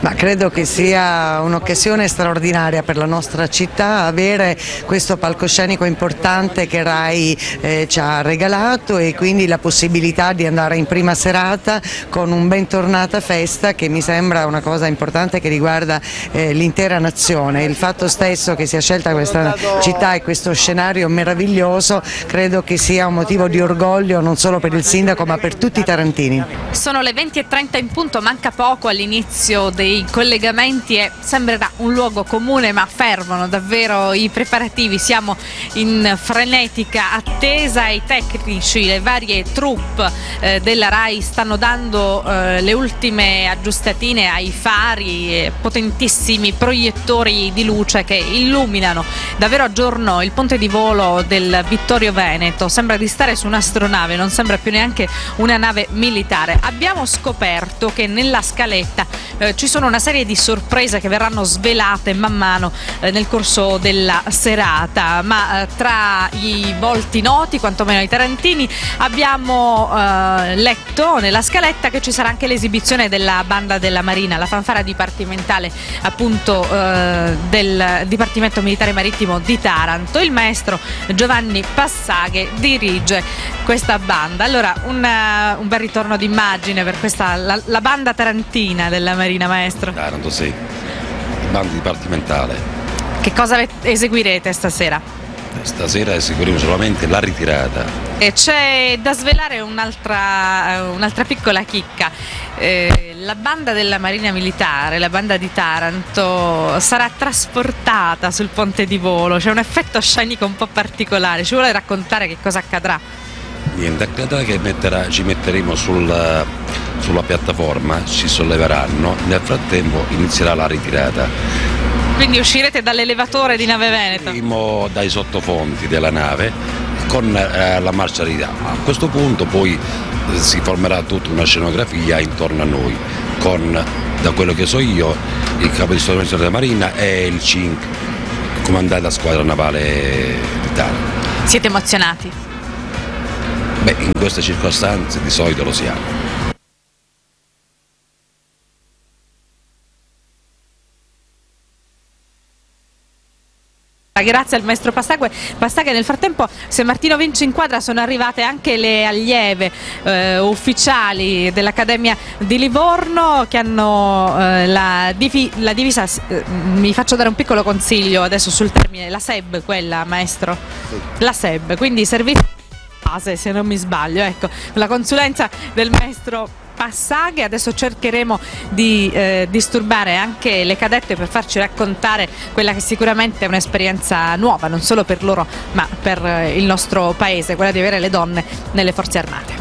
Ma credo che sia un'occasione straordinaria per la nostra città avere questo palcoscenico importante che RAI ci ha regalato, e quindi la possibilità di andare in prima serata con un bentornata festa che mi sembra una cosa importante che riguarda l'intera nazione. Il fatto stesso che sia scelta questa città e questo scenario meraviglioso credo che sia un motivo di orgoglio non solo per il sindaco ma per tutti i tarantini. Sono le 20:30 in punto, manca poco all'inizio dei collegamenti e sembrerà un luogo comune, ma fervono davvero i preparativi. Siamo in frenetica attesa, i tecnici, le varie troupe della RAI stanno dando le ultime aggiustatine ai fari, potentissimi proiettori di luce che illuminano davvero a giorno il ponte di volo del Vittorio Veneto. Sembra di stare su un'astronave, non sembra più neanche una nave militare. Abbiamo scoperto che nella scaletta ci sono una serie di sorprese che verranno svelate man mano nel corso della serata, ma tra i volti noti, quantomeno ai tarantini, abbiamo letto nella scaletta che ci sarà anche l'esibizione della banda della Marina, la fanfara dipartimentale appunto del Dipartimento Militare Marittimo di Taranto. Il maestro Giovanni Passaghe dirige questa banda. Allora un bel ritorno d'immagine per questa la banda tarantina della Marina, maestro. Taranto, sì, banda dipartimentale. Che cosa eseguirete stasera? Stasera eseguiremo solamente la ritirata. E c'è da svelare un'altra piccola chicca. La banda della Marina Militare, la banda di Taranto, sarà trasportata sul ponte di volo. C'è un effetto scenico un po' particolare. Ci vuole raccontare che cosa accadrà? Niente, accadrà che ci metteremo sulla piattaforma, ci solleveranno, nel frattempo inizierà la ritirata. Quindi uscirete dall'elevatore di Nave Veneto? Usciremo dai sottofondi della nave con la marcia ritirata. A questo punto poi si formerà tutta una scenografia intorno a noi con, da quello che so io, il capo di Stato della Marina e il CINC, comandante della squadra navale di Taranto. Siete emozionati? Beh, in queste circostanze di solito lo siamo. Grazie al maestro Passaghe. Nel frattempo, se Martino Vinci inquadra, sono arrivate anche le allieve ufficiali dell'Accademia di Livorno che hanno la divisa, mi faccio dare un piccolo consiglio adesso sul termine, la SEB, quella, maestro? La SEB, quindi servizio base, se non mi sbaglio, ecco, la consulenza del maestro Passaghe. Adesso cercheremo di disturbare anche le cadette per farci raccontare quella che sicuramente è un'esperienza nuova, non solo per loro ma per il nostro paese, quella di avere le donne nelle forze armate.